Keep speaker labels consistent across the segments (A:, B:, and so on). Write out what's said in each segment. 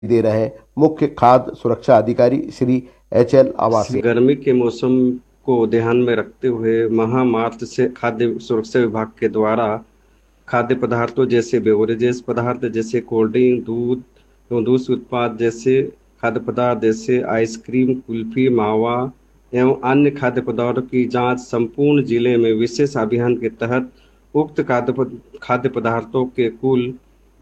A: दे रहे हैं मुख्य खाद्य सुरक्षा अधिकारी श्री HL आवासी।
B: गर्मी के मौसम को ध्यान में रखते हुए माह मार्च से खाद्य सुरक्षा विभाग के द्वारा खाद्य पदार्थों जैसे बेवरेजेस पदार्थ जैसे कोल्ड ड्रिंक, दूध एवं दूध से उत्पाद जैसे खाद्य पदार्थ जैसे आइसक्रीम, कुल्फी, मावा एवं अन्य खाद्य पदार्थों की जांच संपूर्ण जिले में विशेष अभियान के तहत उक्त खाद्य पदार्थों के कुल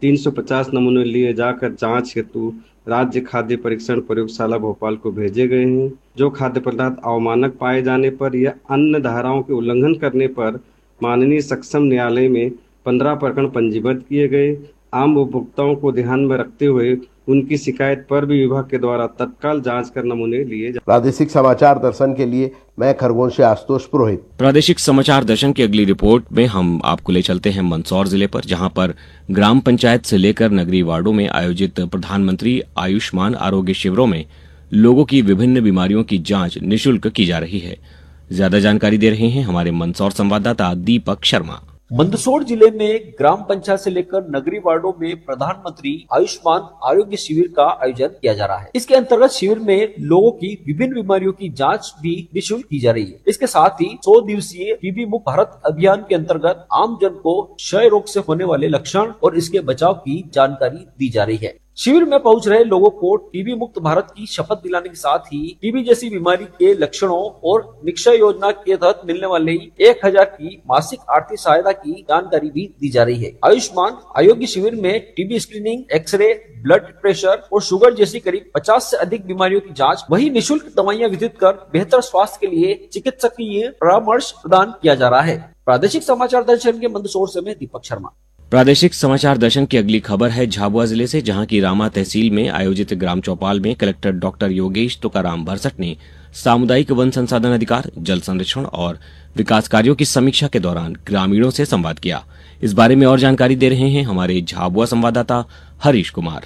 B: 350 नमूने लिए जाकर जांच हेतु राज्य खाद्य परीक्षण प्रयोगशाला भोपाल को भेजे गए हैं। जो खाद्य पदार्थ अवमानक पाए जाने पर या अन्य धाराओं के उल्लंघन करने पर माननीय सक्षम न्यायालय में 15 प्रकरण पंजीबद्ध किए गए। आम उपभोक्ताओं को ध्यान में रखते हुए उनकी शिकायत पर भी विभाग के द्वारा तत्काल जांच कर नमूने लिए।
A: प्रादेशिक समाचार दर्शन के लिए मैं खरगोन से आशुतोष पुरोहित।
C: प्रादेशिक समाचार दर्शन की अगली रिपोर्ट में हम आपको ले चलते हैं मंदसौर जिले पर, जहां पर ग्राम पंचायत से लेकर नगरीय वार्डों में आयोजित प्रधानमंत्री आयुष्मान आरोग्य शिविरों में लोगों की विभिन्न बीमारियों की जांच निःशुल्क की जा रही है। ज्यादा जानकारी दे रहे हैं हमारे मंदसौर संवाददाता दीपक शर्मा।
D: मंदसौर जिले में ग्राम पंचायत से लेकर नगरीय वार्डों में प्रधानमंत्री आयुष्मान आरोग्य शिविर का आयोजन किया जा रहा है। इसके अंतर्गत शिविर में लोगों की विभिन्न बीमारियों की जांच भी निःशुल्क की जा रही है। इसके साथ ही 100 दिवसीय टीबी मुक्त भारत अभियान के अंतर्गत आम जन को क्षय रोग से होने वाले लक्षण और इसके बचाव की जानकारी दी जा रही है। शिविर में पहुंच रहे लोगों को टीबी मुक्त भारत की शपथ दिलाने के साथ ही टीबी जैसी बीमारी के लक्षणों और निक्षय योजना के तहत मिलने वाली 1000 की मासिक आर्थिक सहायता की जानकारी भी दी जा रही है। आयुष्मान आरोग्य शिविर में TB screening, x ray, blood pressure और शुगर जैसी करीब 50 से अधिक बीमारियों की जांच, वही निःशुल्क दवाइयां वितरित कर बेहतर स्वास्थ्य के लिए चिकित्सकीय परामर्श प्रदान किया जा रहा है। प्रादेशिक समाचार दर्शन के मंदसौर से मैं दीपक शर्मा।
C: प्रादेशिक समाचार दर्शन की अगली खबर है झाबुआ जिले से, जहां की रामा तहसील में आयोजित ग्राम चौपाल में कलेक्टर डॉक्टर योगेश तुकाराम भरसट ने सामुदायिक वन संसाधन अधिकार, जल संरक्षण और विकास कार्यों की समीक्षा के दौरान ग्रामीणों से संवाद किया। इस बारे में और जानकारी दे रहे हैं हमारे झाबुआ संवाददाता हरीश कुमार।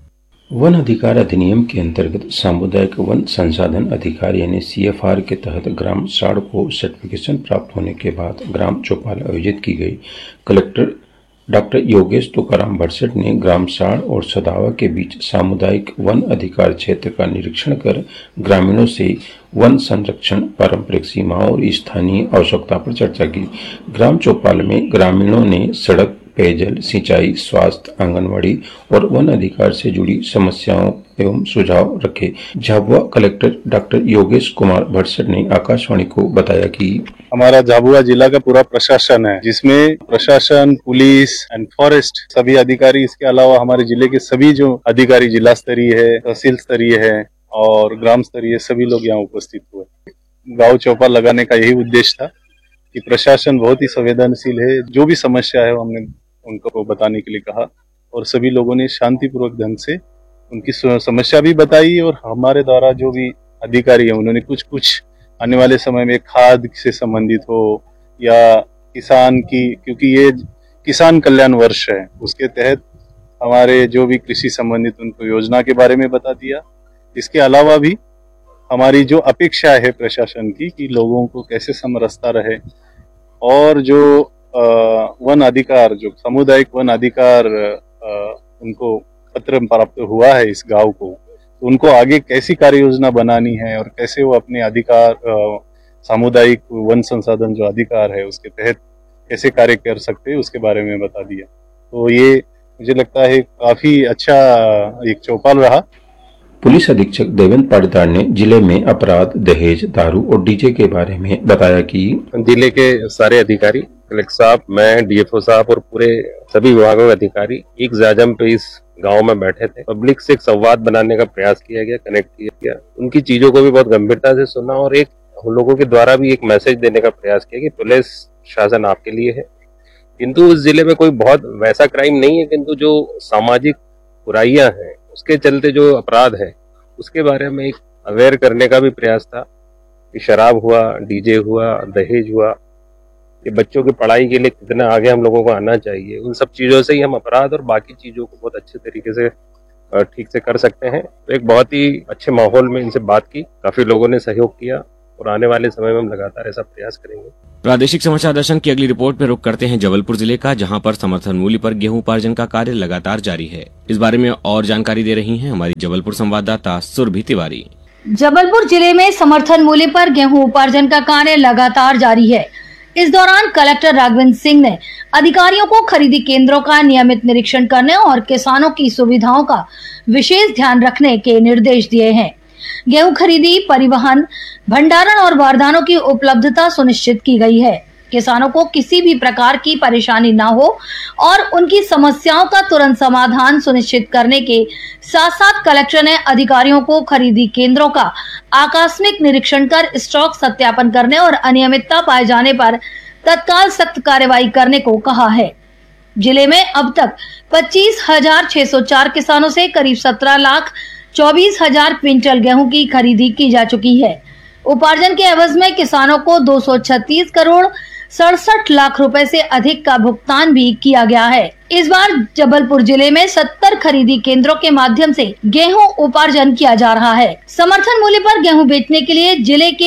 E: वन अधिकार अधिनियम के अंतर्गत सामुदायिक वन संसाधन अधिकार यानी CFR के तहत ग्राम साड़ को सर्टिफिकेशन प्राप्त होने के बाद ग्राम चौपाल आयोजित की गई। कलेक्टर डॉक्टर योगेश तुकाराम भरसट ने ग्राम साड़ और सदावा के बीच सामुदायिक वन अधिकार क्षेत्र का निरीक्षण कर ग्रामीणों से वन संरक्षण, पारंपरिक सीमाओं और स्थानीय आवश्यकता पर चर्चा की। ग्राम चौपाल में ग्रामीणों ने सड़क, पेयजल, सिंचाई, स्वास्थ्य, आंगनवाड़ी और वन अधिकार से जुड़ी समस्याओं एवं सुझाव रखे। झाबुआ कलेक्टर डॉक्टर योगेश कुमार भरसट ने आकाशवाणी को बताया कि
F: हमारा झाबुआ जिला का पूरा प्रशासन है, जिसमें प्रशासन, पुलिस एंड फॉरेस्ट सभी अधिकारी, इसके अलावा हमारे जिले के सभी जो अधिकारी जिला स्तरीय है, तहसील स्तरीय है और ग्राम स्तरीय, सभी लोग यहाँ उपस्थित हुए। गांव चौपाल लगाने का यही उद्देश्य था कि प्रशासन बहुत ही संवेदनशील है, जो भी समस्या है हमने उनको बताने के लिए कहा और सभी लोगों ने शांतिपूर्वक ढंग से उनकी समस्या भी बताई और हमारे द्वारा जो भी अधिकारी है उन्होंने कुछ आने वाले समय में खाद से संबंधित हो या किसान की, क्योंकि ये किसान कल्याण वर्ष है, उसके तहत हमारे जो भी कृषि संबंधित उनको योजना के बारे में बता दिया। इसके अलावा भी हमारी जो अपेक्षा है प्रशासन की कि लोगों को कैसे समरसता रहे और जो वन अधिकार, जो सामुदायिक वन अधिकार उनको पत्र प्राप्त हुआ है इस गांव को, तो उनको आगे कैसी कार्य योजना बनानी है और कैसे वो अपने अधिकार, सामुदायिक वन संसाधन जो अधिकार है उसके तहत कैसे कार्य कर सकते हैं, उसके बारे में बता दिया। तो ये मुझे लगता है काफी अच्छा एक चौपाल रहा।
E: पुलिस अधीक्षक देवेंद्र पाटीदार ने जिले में अपराध, दहेज, दारू और डीजे के बारे में बताया कि
G: जिले के सारे अधिकारी, कलेक्टर साहब, मैं, DFO साहब और पूरे सभी विभागों के अधिकारी एक जायजा पे इस गांव में बैठे थे। पब्लिक से एक संवाद बनाने का प्रयास किया गया, कनेक्ट किया गया, उनकी चीजों को भी बहुत गंभीरता से सुना और एक हम लोगों के द्वारा भी एक मैसेज देने का प्रयास किया कि पुलिस शासन आपके लिए है, किंतु उस जिले में कोई बहुत वैसा क्राइम नहीं है, किंतु जो सामाजिक बुराइयां हैं उसके चलते जो अपराध है उसके बारे में एक अवेयर करने का भी प्रयास था कि शराब हुआ, डीजे हुआ, दहेज हुआ, ये बच्चों की पढ़ाई के लिए कितना आगे हम लोगों को आना चाहिए। उन सब चीजों से ही हम अपराध और बाकी चीजों को बहुत अच्छे तरीके से ठीक से कर सकते हैं। तो एक बहुत ही अच्छे माहौल में इनसे बात की, काफी लोगों ने सहयोग किया और आने वाले समय में हम लगातार ऐसा प्रयास करेंगे।
C: प्रादेशिक समाचार दर्शन की अगली रिपोर्ट में रुख करते हैं जबलपुर जिले का, जहां पर समर्थन मूल्य पर गेहूं उपार्जन का कार्य लगातार जारी है। इस बारे में और जानकारी दे रही हैं हमारी जबलपुर संवाददाता सुरभि तिवारी।
H: जबलपुर जिले में समर्थन मूल्य पर गेहूं उपार्जन का कार्य लगातार जारी है। इस दौरान कलेक्टर राघवेंद्र सिंह ने अधिकारियों को खरीदी केंद्रों का नियमित निरीक्षण करने और किसानों की सुविधाओं का विशेष ध्यान रखने के निर्देश दिए हैं। गेहूं खरीदी, परिवहन, भंडारण और बारदानों की उपलब्धता सुनिश्चित की गई है। किसानों को किसी भी प्रकार की परेशानी न हो और उनकी समस्याओं का तुरंत समाधान सुनिश्चित करने के साथ साथ कलेक्टर ने अधिकारियों को खरीदी केंद्रों का आकस्मिक निरीक्षण कर स्टॉक सत्यापन करने और अनियमितता पाए जाने पर तत्काल सख्त कार्रवाई करने को कहा है। जिले में अब तक 25,604 किसानों से करीब 17,24,000 क्विंटल गेहूं की खरीदी की जा चुकी है। उपार्जन के एवज में किसानों को 236 करोड़ 67 लाख रुपए से अधिक का भुगतान भी किया गया है। इस बार जबलपुर जिले में 70 खरीदी केंद्रों के माध्यम से गेहूं उपार्जन किया जा रहा है। समर्थन मूल्य पर गेहूं बेचने के लिए जिले के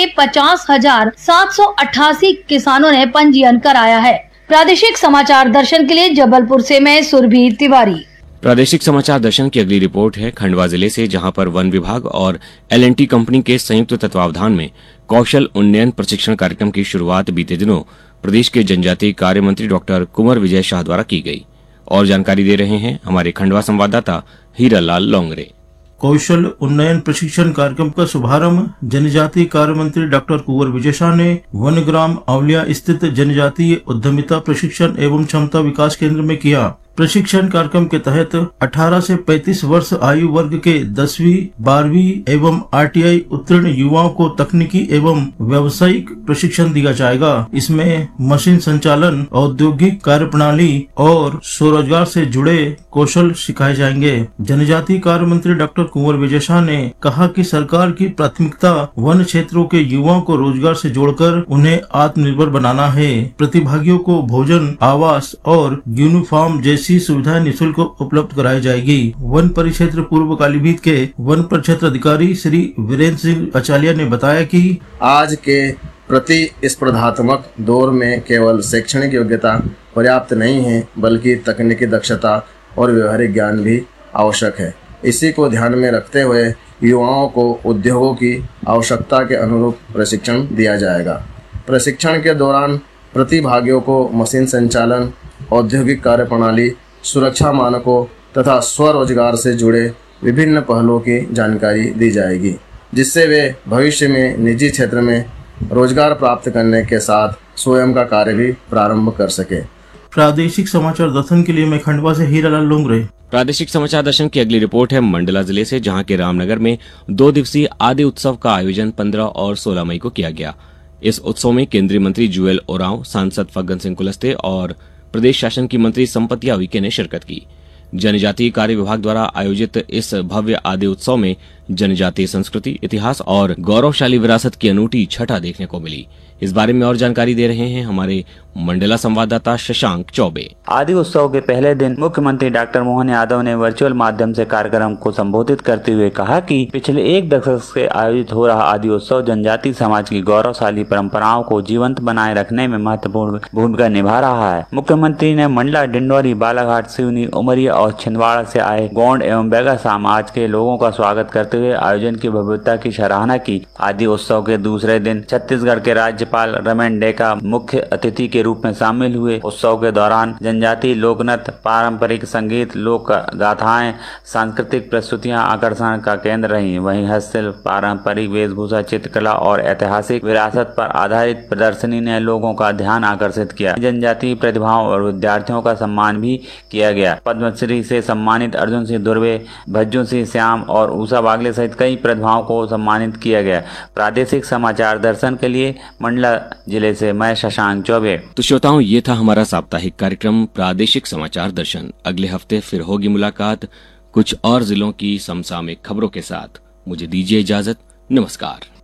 H: 50,788 किसानों ने पंजीयन कराया है। प्रादेशिक समाचार दर्शन के लिए जबलपुर से मैं सुरभि तिवारी।
C: प्रादेशिक समाचार दर्शन की अगली रिपोर्ट है खंडवा जिले से, जहां पर वन विभाग और L&T कंपनी के संयुक्त तत्वावधान में कौशल उन्नयन प्रशिक्षण कार्यक्रम की शुरुआत बीते दिनों प्रदेश के जनजातीय कार्य मंत्री डॉक्टर कुंवर विजय शाह द्वारा की गई। और जानकारी दे रहे हैं हमारे खंडवा संवाददाता हीरालाल लोंगरे।
I: कौशल उन्नयन प्रशिक्षण कार्यक्रम का शुभारंभ जनजातीय कार्य मंत्री डॉक्टर कुंवर विजय शाह ने वनग्राम आंवलिया स्थित जनजातीय उद्यमिता प्रशिक्षण एवं क्षमता विकास केंद्र में किया। प्रशिक्षण कार्यक्रम के तहत 18 से 35 वर्ष आयु वर्ग के 10वीं, 12वीं एवं RTI उत्तीर्ण युवाओं को तकनीकी एवं व्यावसायिक प्रशिक्षण दिया जाएगा। इसमें मशीन संचालन, औद्योगिक कार्यप्रणाली और स्वरोजगार से जुड़े कौशल सिखाए जाएंगे। जनजातीय कार्य मंत्री डॉक्टर कुंवर विजय शाह ने कहा कि सरकार की प्राथमिकता वन क्षेत्रों के युवाओं को रोजगार से जोड़कर उन्हें आत्मनिर्भर बनाना है। प्रतिभागियों को भोजन, आवास और यूनिफॉर्म जैसी सुविधाएं निःशुल्क उपलब्ध कराई जाएगी। वन परिक्षेत्र पूर्व कालीभीत के वन परिक्षेत्र अधिकारी श्री वीरेंद्र सिंह अचालिया ने बताया कि
J: आज के प्रतिस्पर्धात्मक दौर में केवल शैक्षणिक योग्यता पर्याप्त नहीं है, बल्कि तकनीकी दक्षता और व्यवहारिक ज्ञान भी आवश्यक है। इसी को ध्यान में रखते हुए युवाओं को उद्योगों की आवश्यकता के अनुरूप प्रशिक्षण दिया जाएगा। प्रशिक्षण के दौरान प्रतिभागियों को मशीन संचालन, औद्योगिक कार्यप्रणाली, सुरक्षा मानकों तथा स्वरोजगार से जुड़े विभिन्न पहलुओं की जानकारी दी जाएगी, जिससे वे भविष्य में निजी क्षेत्र में रोजगार प्राप्त करने के साथ स्वयं का कार्य भी प्रारंभ कर सके।
I: प्रादेशिक समाचार दर्शन के लिए मैं खंडवा से हीरालाल लोंगरे।
C: प्रादेशिक समाचार दर्शन की अगली रिपोर्ट है मंडला जिले से, जहां के रामनगर में 2 दिवसीय आदि उत्सव का आयोजन 15 और 16 मई को किया गया। इस उत्सव में केंद्रीय मंत्री जुएल ओरांव, सांसद फग्गन सिंह कुलस्ते और प्रदेश शासन की मंत्री संपत्ति उइके ने शिरकत की। जनजातीय कार्य विभाग द्वारा आयोजित इस भव्य आदि उत्सव में जनजातीय संस्कृति, इतिहास और गौरवशाली विरासत की अनूठी छटा देखने को मिली। इस बारे में और जानकारी दे रहे हैं हमारे मंडला संवाददाता शशांक चौबे।
K: आदि उत्सव के पहले दिन मुख्यमंत्री डॉक्टर मोहन यादव ने वर्चुअल माध्यम से कार्यक्रम को संबोधित करते हुए कहा कि पिछले 1 दशक से आयोजित हो रहा आदि उत्सव जनजातीय समाज की गौरवशाली परंपराओं को जीवंत बनाए रखने में महत्वपूर्ण भूमिका निभा रहा है। मुख्यमंत्री ने मंडला, डिंडौरी, बालाघाट, सिवनी, उमरिया और छिंदवाड़ा से आए गौंड एवं बैगा समाज के लोगों का स्वागत करते हुए आयोजन की भव्यता की सराहना की। आदि उत्सव के दूसरे दिन छत्तीसगढ़ के राज्यपाल रमेन डेका मुख्य अतिथि के रूप में शामिल हुए। उत्सव के दौरान जनजातीय लोकनृत्य, पारंपरिक संगीत, लोक गाथाएं, सांस्कृतिक प्रस्तुतियां आकर्षण का केंद्र रही। वहीं हस्तशिल्प, पारंपरिक वेशभूषा, चित्रकला और ऐतिहासिक विरासत पर आधारित प्रदर्शनी ने लोगों का ध्यान आकर्षित किया। जनजातीय प्रतिभाओं और विद्यार्थियों का सम्मान भी किया गया। पद्मश्री से सम्मानित अर्जुन सिंह दुर्वे, भज्जू सिंह श्याम और उषा बागले सहित कई प्रतिभाओं को सम्मानित किया गया। प्रादेशिक समाचार दर्शन के लिए मंडला जिले से मैं शशांक चौबे।
C: तो श्रोताओं, ये था हमारा साप्ताहिक कार्यक्रम प्रादेशिक समाचार दर्शन। अगले हफ्ते फिर होगी मुलाकात कुछ और जिलों की समसामयिक खबरों के साथ। मुझे दीजिए इजाजत। नमस्कार।